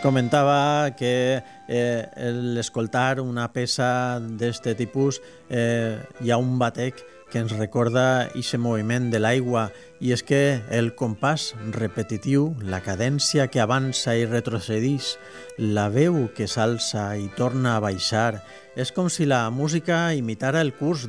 Comentava que l'escoltar una peça d'aquest tipus hi ha un batec que ens recorda aquest moviment de l'aigua i és que el compàs repetitiu, la cadència que avança i retrocedeix, la veu que s'alça i torna a baixar, és com si la música imitara el curs